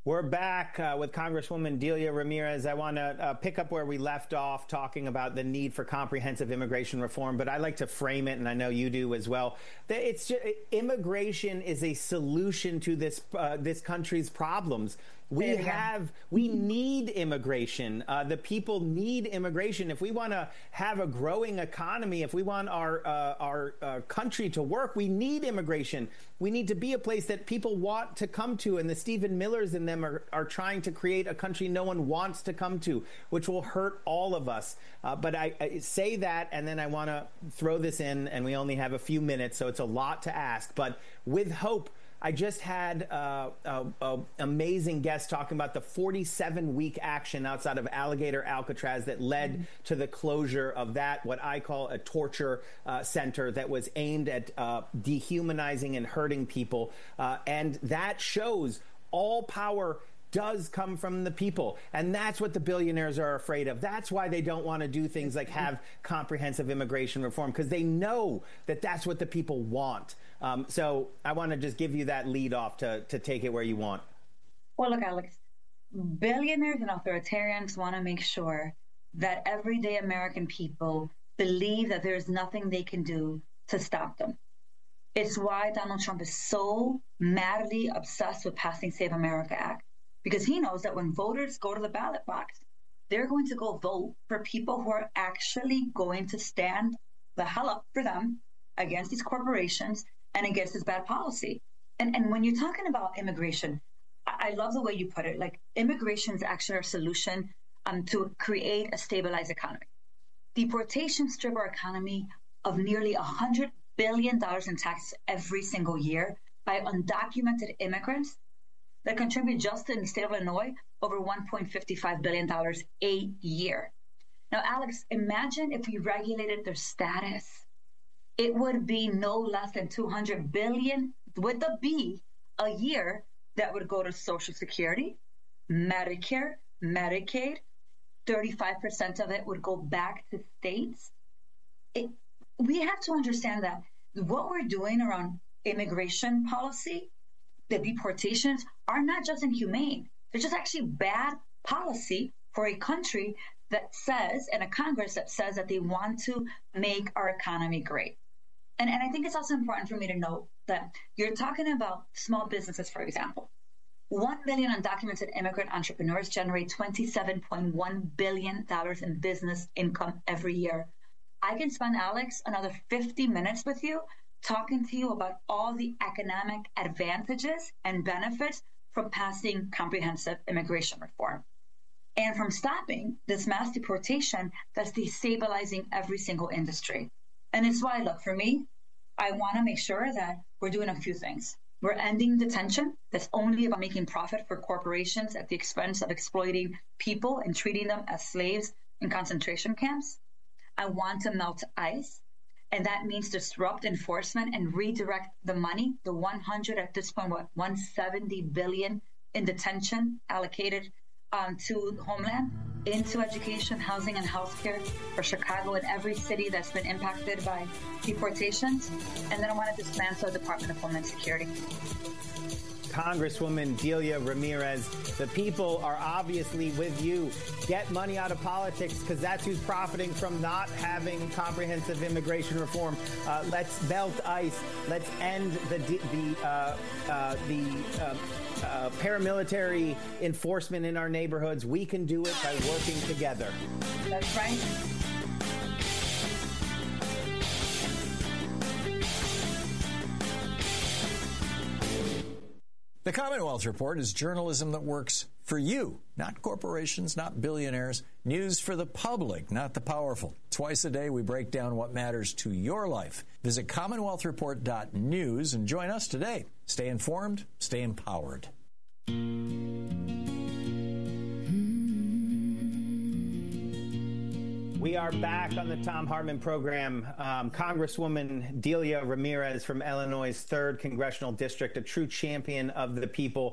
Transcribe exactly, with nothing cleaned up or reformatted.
We're back uh, with Congresswoman Delia Ramirez. I want to uh, pick up where we left off, talking about the need for comprehensive immigration reform, but I like to frame it, and I know you do as well. That it's just, immigration is a solution to this uh, this country's problems. We have, we need immigration. Uh, the people need immigration. If we want to have a growing economy, if we want our uh, our uh, country to work, we need immigration. We need to be a place that people want to come to. And the Stephen Millers in them are, are trying to create a country no one wants to come to, which will hurt all of us. Uh, but I, I say that, and then I want to throw this in, and we only have a few minutes, so it's a lot to ask. But with hope, I just had uh, a, a amazing guest talking about the forty-seven week action outside of Alligator Alcatraz that led mm-hmm. to the closure of that, what I call a torture uh, center that was aimed at uh, dehumanizing and hurting people. Uh, and that shows all power does come from the people. And that's what the billionaires are afraid of. That's why they don't want to do things like have comprehensive immigration reform, because they know that that's what the people want. Um, so I want to just give you that lead off to, to take it where you want. Well, look, Alex, billionaires and authoritarians want to make sure that everyday American people believe that there's nothing they can do to stop them. It's why Donald Trump is so madly obsessed with passing Save America Act, because he knows that when voters go to the ballot box, they're going to go vote for people who are actually going to stand the hell up for them against these corporations and against this bad policy. And and when you're talking about immigration, I, I love the way you put it. Like, immigration is actually our solution um, to create a stabilized economy. Deportation strip our economy of nearly one hundred billion dollars in taxes every single year by undocumented immigrants that contribute just in the state of Illinois over one point five five billion dollars a year. Now, Alex, imagine if we regulated their status. It would be no less than two hundred billion dollars with a B a year that would go to Social Security, Medicare, Medicaid. thirty-five percent of it would go back to states. It, we have to understand that what we're doing around immigration policy, the deportations, are not just inhumane. They're just actually bad policy for a country that says, and a Congress that says that they want to make our economy great. And, and I think it's also important for me to note that you're talking about small businesses, for example. One million undocumented immigrant entrepreneurs generate twenty-seven point one billion dollars in business income every year. I can spend, Alex, another fifty minutes with you talking to you about all the economic advantages and benefits from passing comprehensive immigration reform and from stopping this mass deportation that's destabilizing every single industry. And it's why, look, for me, I want to make sure that we're doing a few things. We're ending detention that's only about making profit for corporations at the expense of exploiting people and treating them as slaves in concentration camps. I want to melt ICE, and that means disrupt enforcement and redirect the money, the one hundred at this point, what, one hundred seventy billion in detention allocated um, to Homeland, into education, housing, and healthcare for Chicago and every city that's been impacted by deportations. And then I want to dismantle the Department of Homeland Security. Congresswoman Delia Ramirez, the people are obviously with you. Get money out of politics, because that's who's profiting from not having comprehensive immigration reform. Uh, let's melt ICE. Let's end the the uh, uh, the uh, uh, paramilitary enforcement in our neighborhoods. We can do it by working together. That's right. The Commonwealth Report is journalism that works for you, not corporations, not billionaires. News for the public, not the powerful. Twice a day, we break down what matters to your life. Visit commonwealth report dot news and join us today. Stay informed, stay empowered. We are back on the Thom Hartmann program. Um, Congresswoman Delia Ramirez from Illinois' third Congressional District, a true champion of the people.